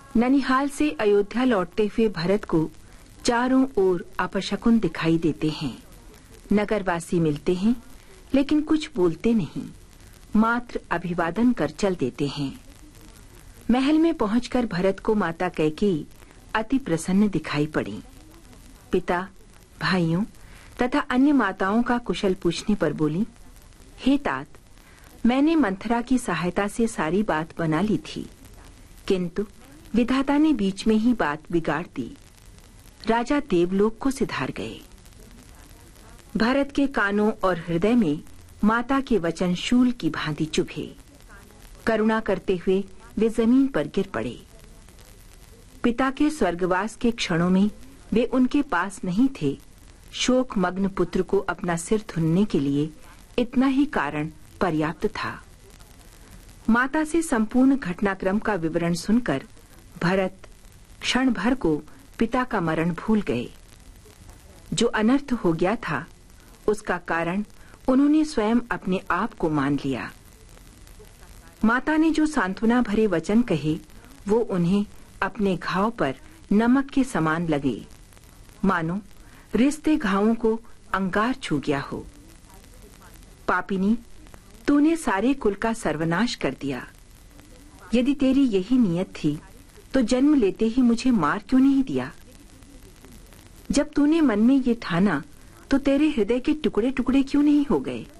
ननिहाल से अयोध्या लौटते हुए भरत को चारों ओर अपशकुन दिखाई देते हैं। नगरवासी मिलते हैं लेकिन कुछ बोलते नहीं, मात्र अभिवादन कर चल देते हैं। महल में पहुंचकर भरत को माता कैकेयी अति प्रसन्न दिखाई पड़ी। पिता, भाइयों तथा अन्य माताओं का कुशल पूछने पर बोली, हे तात, मैंने मंथरा की सहायता से सारी बात बना ली थी, किंतु विधाता ने बीच में ही बात बिगाड़ दी। राजा देवलोक को सिधार गए। भरत के कानों और हृदय में माता के वचन शूल की भांति चुभे। करुणा करते हुए वे जमीन पर गिर पड़े। पिता के स्वर्गवास के क्षणों में वे उनके पास नहीं थे। शोक मग्न पुत्र को अपना सिर धुनने के लिए इतना ही कारण पर्याप्त था। माता से संपूर्ण घटनाक्रम का विवरण सुनकर भरत क्षण भर को पिता का मरण भूल गए। जो अनर्थ हो गया था उसका कारण उन्होंने स्वयं अपने आप को मान लिया। माता ने जो सांत्वना भरे वचन कहे वो उन्हें अपने घाव पर नमक के समान लगे, मानो रिश्ते घावों को अंगार छू गया हो। पापिनी, तूने सारे कुल का सर्वनाश कर दिया। यदि तेरी यही नियत थी तो जन्म लेते ही मुझे मार क्यों नहीं दिया? जब तूने मन में ये ठाना तो तेरे हृदय के टुकड़े टुकड़े क्यों नहीं हो गए?